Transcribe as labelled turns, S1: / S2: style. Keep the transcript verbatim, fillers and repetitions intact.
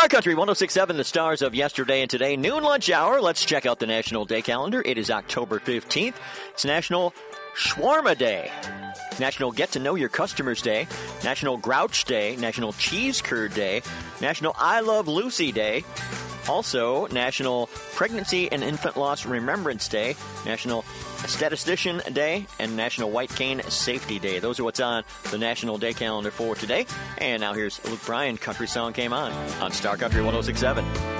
S1: Star Country one oh six point seven, the stars of yesterday and today. Noon lunch hour. Let's check out the National Day calendar. It is October fifteenth. It's National Shawarma Day, National Get to Know Your Customers Day, National Grouch Day, National Cheese Curd Day, National I Love Lucy Day, also National Pregnancy and Infant Loss Remembrance Day, National Statistician Day, and National White Cane Safety Day. Those are what's on the National Day calendar for today. And now here's Luke Bryan. Country Song Came On on Star Country one oh six point seven.